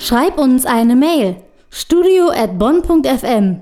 Schreib uns eine Mail. studio@bonn.fm.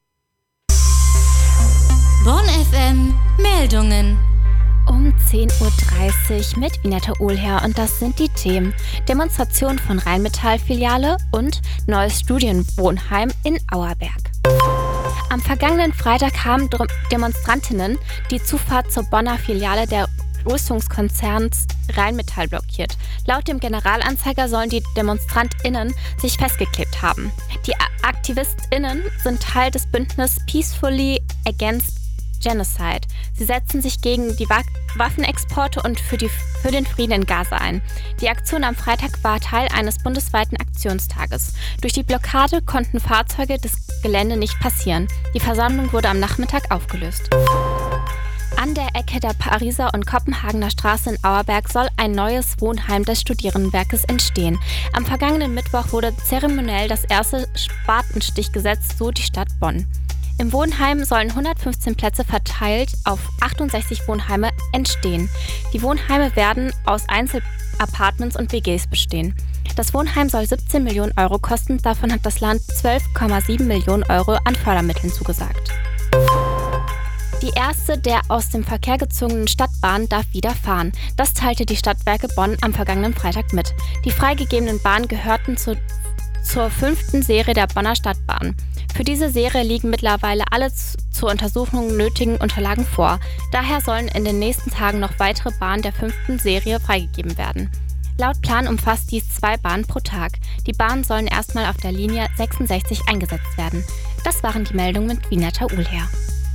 Bonn FM Meldungen. Um 10.30 Uhr mit Vineta Ohlher und das sind die Themen: Demonstration von Rheinmetall-Filiale und neues Studienwohnheim in Auerberg. Am vergangenen Freitag haben Demonstrantinnen die Zufahrt zur Bonner Filiale der Rüstungskonzerns Rheinmetall blockiert. Laut dem Generalanzeiger sollen die DemonstrantInnen sich festgeklebt haben. Die AktivistInnen sind Teil des Bündnisses Peacefully Against Genocide. Sie setzen sich gegen die Waffenexporte und für den Frieden in Gaza ein. Die Aktion am Freitag war Teil eines bundesweiten Aktionstages. Durch die Blockade konnten Fahrzeuge das Gelände nicht passieren. Die Versammlung wurde am Nachmittag aufgelöst. An der Ecke der Pariser und Kopenhagener Straße in Auerberg soll ein neues Wohnheim des Studierendenwerkes entstehen. Am vergangenen Mittwoch wurde zeremoniell das erste Spatenstich gesetzt, so die Stadt Bonn. Im Wohnheim sollen 115 Plätze verteilt auf 68 Wohnheime entstehen. Die Wohnheime werden aus Einzelapartments und WGs bestehen. Das Wohnheim soll 17 Millionen Euro kosten, davon hat das Land 12,7 Millionen Euro an Fördermitteln zugesagt. Die erste der aus dem Verkehr gezogenen Stadtbahnen darf wieder fahren. Das teilte die Stadtwerke Bonn am vergangenen Freitag mit. Die freigegebenen Bahnen gehörten zur 5. Serie der Bonner Stadtbahn. Für diese Serie liegen mittlerweile alle zur Untersuchung nötigen Unterlagen vor. Daher sollen in den nächsten Tagen noch weitere Bahnen der 5. Serie freigegeben werden. Laut Plan umfasst dies 2 Bahnen pro Tag. Die Bahnen sollen erstmal auf der Linie 66 eingesetzt werden. Das waren die Meldungen mit Vineta Ohlher.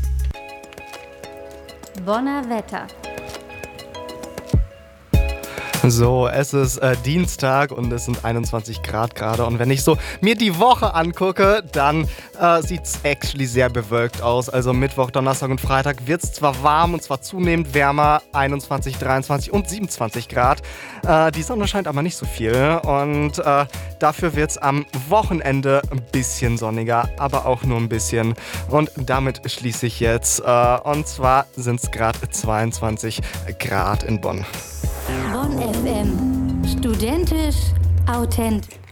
Bonner Wetter. So, es ist Dienstag und es sind 21 Grad gerade. Und wenn ich so mir die Woche angucke, dann sieht es actually sehr bewölkt aus. Also Mittwoch, Donnerstag und Freitag wird es zwar warm und zwar zunehmend wärmer, 21, 23 und 27 Grad. Die Sonne scheint aber nicht so viel und dafür wird es am Wochenende ein bisschen sonniger, aber auch nur ein bisschen. Und damit schließe ich jetzt. Und zwar sind es gerade 22 Grad in Bonn. Bonn FM. Studentisch, authentisch.